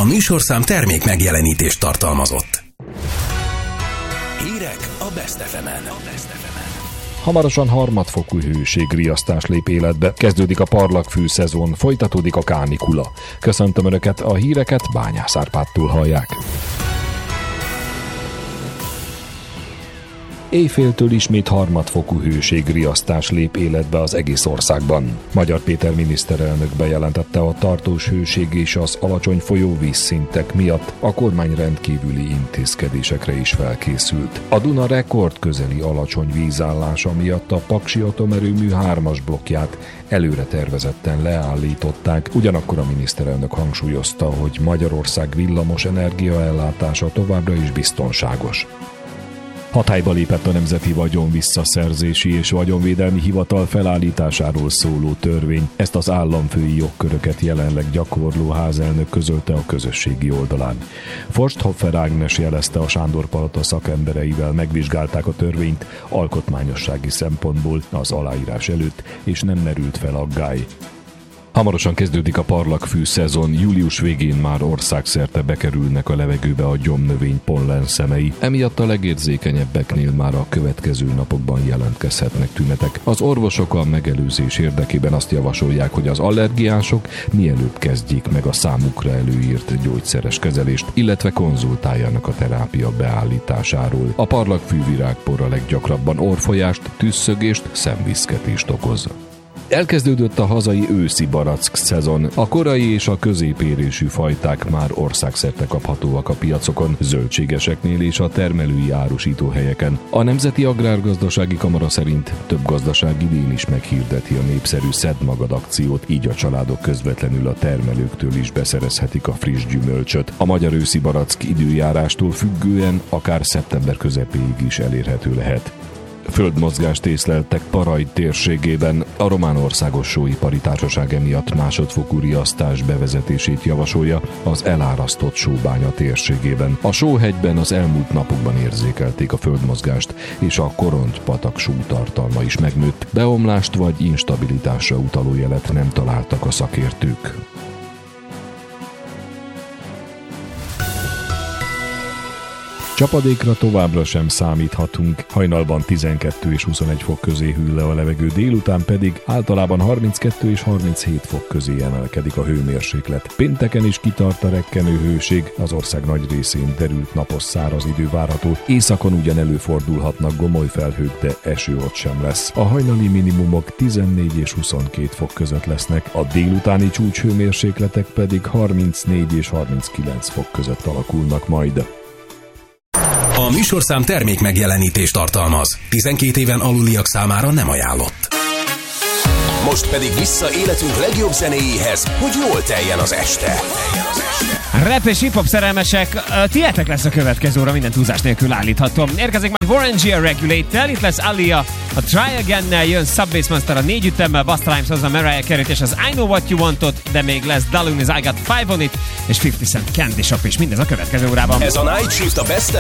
műsorszám termék megjelenítést tartalmazott. Hírek a Best FM-en. Hamarosan harmadfokú hőségriasztás lép életbe, kezdődik a parlagfű szezon, folytatódik a kánikula. Köszöntöm Önöket, a híreket Bányász Árpádtól hallják. Éjféltől ismét harmadfokú hőségriasztás lép életbe az egész országban. Magyar Péter miniszterelnök bejelentette, a tartós hőség és az alacsony folyóvízszintek miatt a kormány rendkívüli intézkedésekre is felkészült. A Duna rekord közeli alacsony vízállása miatt a Paksi atomerőmű 3-as blokkját előre tervezetten leállították, ugyanakkor a miniszterelnök hangsúlyozta, hogy Magyarország villamos energiaellátása továbbra is biztonságos. Hatályba lépett a Nemzeti Vagyonvisszaszerzési és Vagyonvédelmi Hivatal felállításáról szóló törvény. Ezt az államfői jogköröket jelenleg gyakorló házelnök közölte a közösségi oldalán. Forsthoffer Ágnes jelezte, a Sándor-palota szakembereivel megvizsgálták a törvényt alkotmányossági szempontból az aláírás előtt, és nem merült fel aggály. Hamarosan kezdődik a parlagfű szezon, július végén már országszerte bekerülnek a levegőbe a gyomnövény pollenszemei. Emiatt a legérzékenyebbeknél már a következő napokban jelentkezhetnek tünetek. Az orvosok a megelőzés érdekében azt javasolják, hogy az allergiások mielőbb kezdjék meg a számukra előírt gyógyszeres kezelést, illetve konzultáljanak a terápia beállításáról. A parlagfű virágpor a leggyakrabban orrfolyást, tüsszögést, szemviszketést okoz. Elkezdődött a hazai őszi barack szezon. A korai és a középérésű fajták már országszerte kaphatóak a piacokon, zöldségeseknél és a termelői árusítóhelyeken. A Nemzeti Agrárgazdasági Kamara szerint több gazdaság idén is meghirdeti a népszerű Szedd Magad akciót, így a családok közvetlenül a termelőktől is beszerezhetik a friss gyümölcsöt. A magyar őszi barack időjárástól függően akár szeptember közepéig is elérhető lehet. Földmozgást észleltek Parajd térségében. A Román Országos Sóipari Társaság emiatt másodfokú riasztás bevezetését javasolja az elárasztott sóbánya térségében. A Sóhegyben az elmúlt napokban érzékelték a földmozgást, és a Koront-patak sótartalma is megnőtt. Beomlást vagy instabilitásra utaló jelet nem találtak a szakértők. Csapadékra továbbra sem számíthatunk, hajnalban 12 és 21 fok közé hűl le a levegő, délután pedig általában 32 és 37 fok közé emelkedik a hőmérséklet. Pénteken is kitart a rekkenő hőség, az ország nagy részén derült napos száraz idő várható, északon ugyan előfordulhatnak gomoly felhők, de eső ott sem lesz. A hajnali minimumok 14 és 22 fok között lesznek, a délutáni csúcshőmérsékletek pedig 34 és 39 fok között alakulnak majd. A műsorszám termék megjelenítést tartalmaz. 12 éven aluliak számára nem ajánlott. Most pedig vissza életünk legjobb zenéjéhez, hogy jól teljen az este. Rap és hip-hop szerelmesek, tietek lesz a következő óra, minden túlzás nélkül állíthatom. Érkezik majd Warren G a Regulate-tel, itt lesz Alia, a Try Again-nel jön Subbass Monster a 4 ütemmel, Busta Rhymes hozza Mariah Carey-t és az I Know What You Want-ot, de még lesz Dalunis I Got 5 on It, és 50 Cent Candy Shop, és mindez a következő órában. Ez a Night Shift a Best